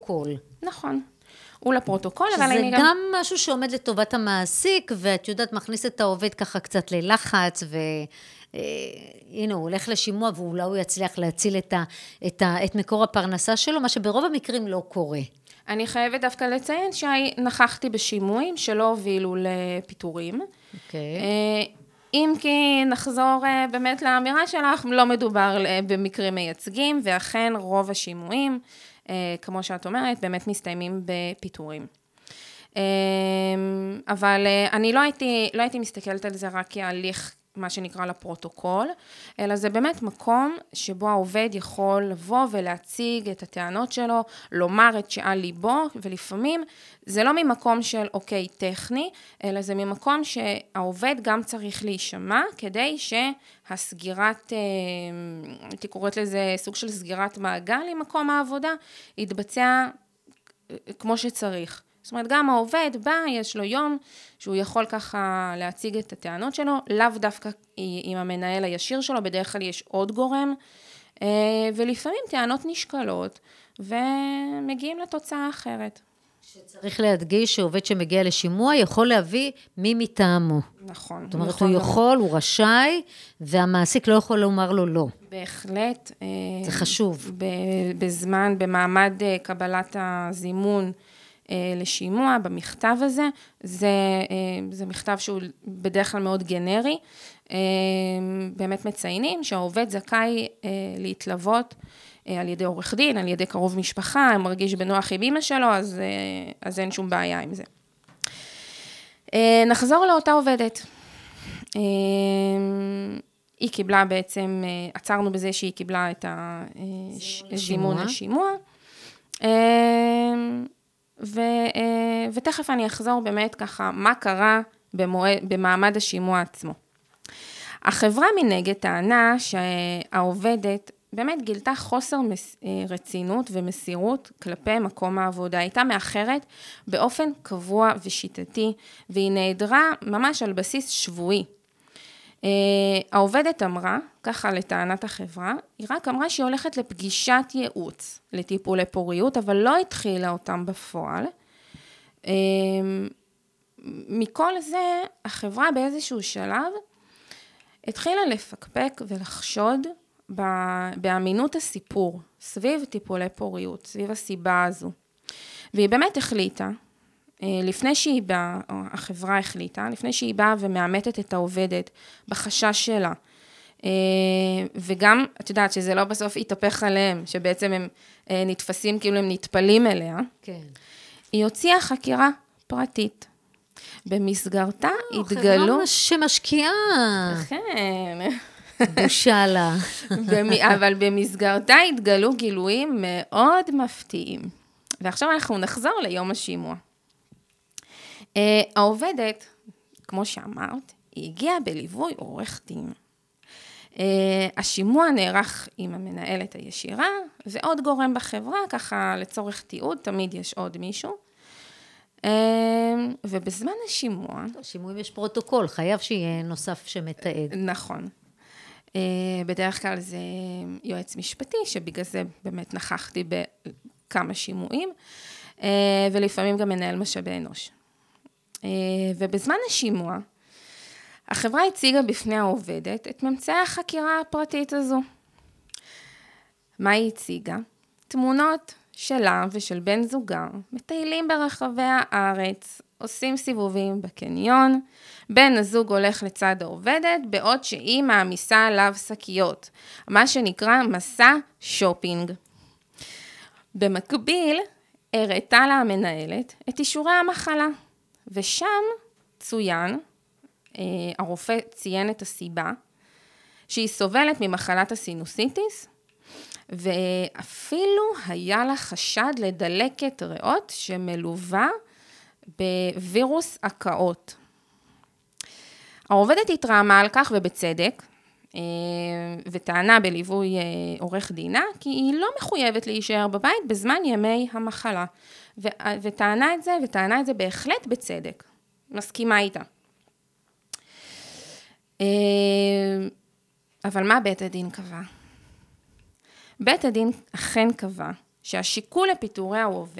קול. נכון. הוא לפרוטוקול, אבל שזה אני גם משהו שעומד לטובת המעסיק, ואת יודעת, מכניס את העובד ככה קצת ללחץ, הנה, הוא הולך לשימוע, ואולי הוא יצליח להציל את מקור הפרנסה שלו, מה שברוב המקרים לא קורה. אני חייבת דווקא לציין שנכחתי בשימועים שלא הובילו לפיטורים. אוקיי. אם כי נחזור באמת לאמירה שלך, לא מדובר במקרים מייצגים, ואכן רוב השימועים, כמו שאת אומרת, באמת מסתיימים בפיטורים. אבל אני לא הייתי מסתכלת על זה רק כהליך, מה שנקרא לפרוטוקול, אלא זה באמת מקום שבו העובד יכול לבוא ולהציג את הטענות שלו, לומר את שעל ליבו, ולפעמים זה לא ממקום של אוקיי טכני, אלא זה ממקום שהעובד גם צריך להישמע, כדי שהסגירת, הייתי קוראת לזה סוג של סגירת מעגל עם מקום העבודה, יתבצע כמו שצריך. זאת אומרת, גם העובד בא, יש לו יום שהוא יכול ככה להציג את הטענות שלו, לאו דווקא עם המנהל הישיר שלו, בדרך כלל יש עוד גורם, ולפעמים טענות נשקלות, ומגיעים לתוצאה אחרת. שצריך להדגיש שעובד שמגיע לשימוע יכול להביא מי מטעמו. נכון. זאת אומרת, הוא רשאי, והמעסיק לא יכול לומר לו לא. בהחלט. זה חשוב. במעמד קבלת הזימון, לשימוע, במכתב הזה, זה מכתב שהוא בדרך כלל מאוד גנרי, באמת מציינים שהעובד זכאי להתלוות על ידי עורך דין, על ידי קרוב משפחה, מרגיש בנוח עם אמא שלו, אז אין שום בעיה עם זה. נחזור לאותה עובדת. היא קיבלה בעצם, עצרנו בזה שהיא קיבלה את הזימון לשימוע, ותכף אני אחזור באמת ככה, מה קרה במעמד השימוע עצמו. החברה מנגד טענה שהעובדת באמת גילתה חוסר רצינות ומסירות כלפי מקום העבודה. הייתה מאחרת באופן קבוע ושיטתי, והיא נעדרה ממש על בסיס שבועי. העובדת אמרה, ככה לטענת החברה, היא רק אמרה שהיא הולכת לפגישת ייעוץ לטיפולי פוריות, אבל לא התחילה אותם בפועל. מכל זה, החברה באיזשהו שלב התחילה לפקפק ולחשוד באמינות הסיפור, סביב טיפולי פוריות, סביב הסיבה הזו. והיא באמת החליטה, החברה החליטה, לפני שהיא באה ומאמתת את העובדת בחשש שלה, וגם, את יודעת שזה לא בסוף יתהפך עליהם, שבעצם הם נתפסים כאילו הם נטפלים אליה, כן. היא הוציאה חקירה פרטית. במסגרתה התגלו... חברה שמשקיעה. כן. בושה לה. אבל במסגרתה התגלו גילויים מאוד מפתיעים. ועכשיו אנחנו נחזור ליום השימוע. העובדת, כמו שאמרת, היא הגיעה בליווי עורך דין. השימוע נערך עם המנהלת הישירה, ועוד גורם בחברה, ככה לצורך תיעוד, תמיד יש עוד מישהו. ובזמן השימוע... בשימועים יש פרוטוקול, חייב שיהיה נוסף שמתעד. נכון. בדרך כלל זה יועץ משפטי, שבגלל זה באמת נכחתי בכמה שימועים, ולפעמים גם מנהל משאבי אנוש. ובזמן השימוע, החברה הציגה בפני העובדת את ממצאי החקירה הפרטית הזו. מה היא הציגה? תמונות שלה ושל בן זוגה, מטיילים ברחבי הארץ, עושים סיבובים בקניון, בן הזוג הולך לצד העובדת, בעוד שהיא מעמיסה עליו שקיות, מה שנקרא מסע שופינג. במקביל, הראתה לה המנהלת את אישורי המחלה, ושם צוין, הרופא ציין את הסיבה, שהיא סובלת ממחלת הסינוסיטיס, ואפילו היה לה חשד לדלקת ריאות שמלווה בווירוס הקאות. העובדת התרעמה על כך ובצדק, וטענה בליווי עורך דינה, כי היא לא מחויבת להישאר בבית בזמן ימי המחלה. וטענה את זה בהחלט בצדק. מסכימה איתה. אבל מה בית הדין קבע? בית הדין אכן קבע שהשיקול לפיטורי העובד,